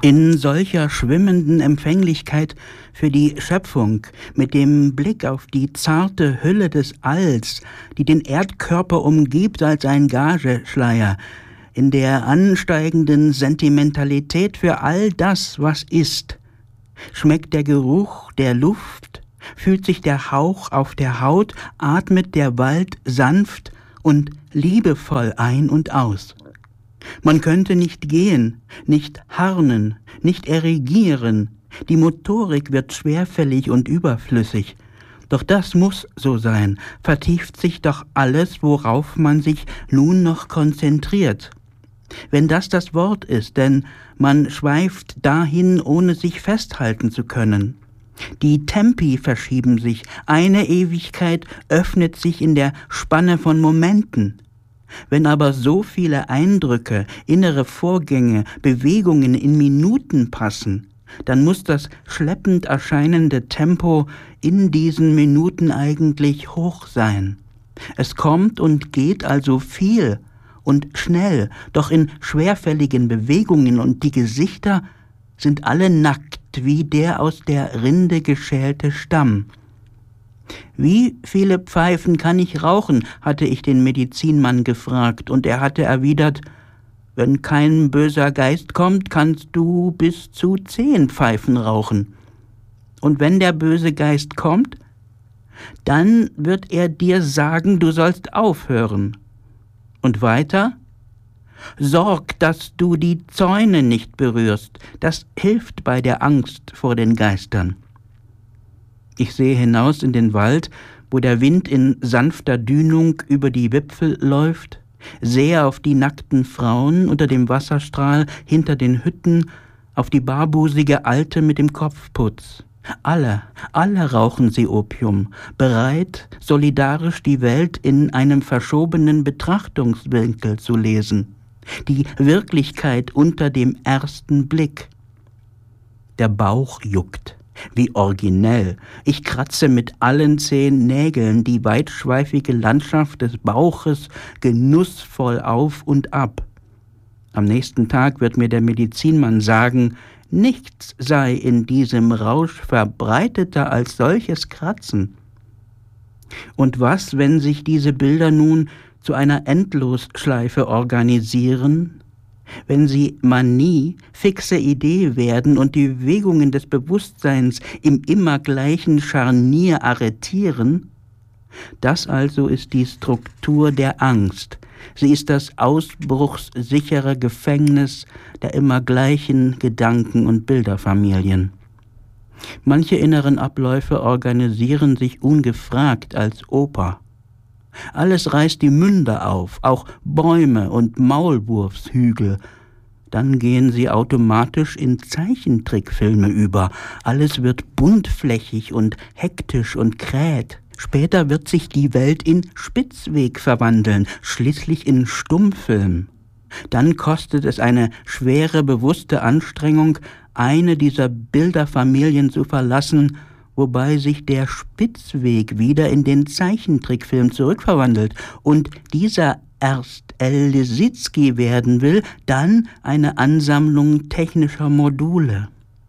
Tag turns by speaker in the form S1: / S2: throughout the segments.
S1: In solcher schwimmenden Empfänglichkeit für die Schöpfung, mit dem Blick auf die zarte Hülle des Alls, die den Erdkörper umgibt als ein Gageschleier, in der ansteigenden Sentimentalität für all das, was ist, schmeckt der Geruch der Luft, fühlt sich der Hauch auf der Haut, atmet der Wald sanft und liebevoll ein und aus. Man könnte nicht gehen, nicht harnen, nicht erigieren, die Motorik wird schwerfällig und überflüssig. Doch das muss so sein, vertieft sich doch alles, worauf man sich nun noch konzentriert. Wenn das Wort ist, denn man schweift dahin, ohne sich festhalten zu können. Die Tempi verschieben sich, eine Ewigkeit öffnet sich in der Spanne von Momenten. Wenn aber so viele Eindrücke, innere Vorgänge, Bewegungen in Minuten passen, dann muss das schleppend erscheinende Tempo in diesen Minuten eigentlich hoch sein. Es kommt und geht also viel und schnell, doch in schwerfälligen Bewegungen, und die Gesichter sind alle nackt, wie der aus der Rinde geschälte Stamm. Wie viele Pfeifen kann ich rauchen, hatte ich den Medizinmann gefragt, und er hatte erwidert, wenn kein böser Geist kommt, kannst du bis zu 10 Pfeifen rauchen. Und wenn der böse Geist kommt, dann wird er dir sagen, du sollst aufhören. Und weiter, sorg, dass du die Zäune nicht berührst, das hilft bei der Angst vor den Geistern. Ich sehe hinaus in den Wald, wo der Wind in sanfter Dünung über die Wipfel läuft, sehe auf die nackten Frauen unter dem Wasserstrahl hinter den Hütten, auf die barbusige Alte mit dem Kopfputz. Alle rauchen sie Opium, bereit, solidarisch die Welt in einem verschobenen Betrachtungswinkel zu lesen. Die Wirklichkeit unter dem ersten Blick. Der Bauch juckt. Wie originell. Ich kratze mit allen 10 Nägeln die weitschweifige Landschaft des Bauches genussvoll auf und ab. Am nächsten Tag wird mir der Medizinmann sagen, nichts sei in diesem Rausch verbreiteter als solches Kratzen. Und was, wenn sich diese Bilder nun zu einer Endlosschleife organisieren, wenn sie Manie, fixe Idee werden und die Bewegungen des Bewusstseins im immer gleichen Scharnier arretieren? Das also ist die Struktur der Angst. Sie ist das ausbruchssichere Gefängnis der immer gleichen Gedanken- und Bilderfamilien. Manche inneren Abläufe organisieren sich ungefragt als Oper. Alles reißt die Münder auf, auch Bäume und Maulwurfshügel. Dann gehen sie automatisch in Zeichentrickfilme über. Alles wird buntflächig und hektisch und kräht. Später wird sich die Welt in Spitzweg verwandeln, schließlich in Stummfilm. Dann kostet es eine schwere, bewusste Anstrengung, eine dieser Bilderfamilien zu verlassen, wobei sich der Spitzweg wieder in den Zeichentrickfilm zurückverwandelt und dieser erst El Lissitzky werden will, dann eine Ansammlung technischer Module.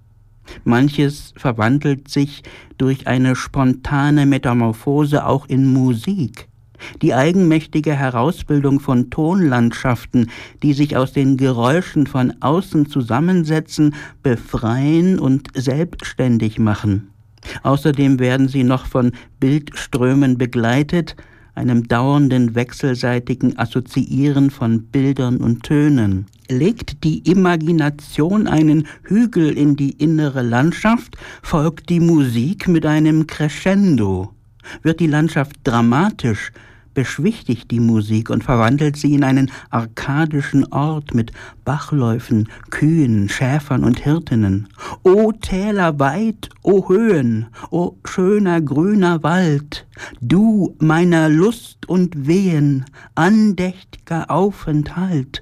S1: Manches verwandelt sich durch eine spontane Metamorphose auch in Musik. Die eigenmächtige Herausbildung von Tonlandschaften, die sich aus den Geräuschen von außen zusammensetzen, befreien und selbstständig machen. Außerdem werden sie noch von Bildströmen begleitet, einem dauernden wechselseitigen Assoziieren von Bildern und Tönen. Legt die Imagination einen Hügel in die innere Landschaft, folgt die Musik mit einem Crescendo. Wird die Landschaft dramatisch, beschwichtigt die Musik und verwandelt sie in einen arkadischen Ort mit Bachläufen, Kühen, Schäfern und Hirtinnen. O Täler weit, o Höhen, o schöner grüner Wald, du meiner Lust und Wehen, andächt'ger Aufenthalt.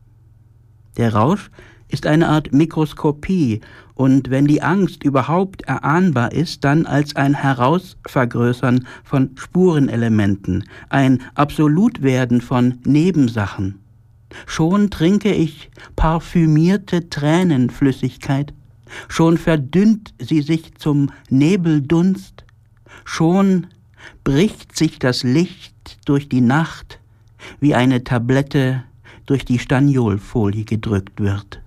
S1: Der Rausch ist eine Art Mikroskopie und wenn die Angst überhaupt erahnbar ist, dann als ein Herausvergrößern von Spurenelementen, ein Absolutwerden von Nebensachen. Schon trinke ich parfümierte Tränenflüssigkeit, schon verdünnt sie sich zum Nebeldunst, schon bricht sich das Licht durch die Nacht, wie eine Tablette durch die Staniolfolie gedrückt wird.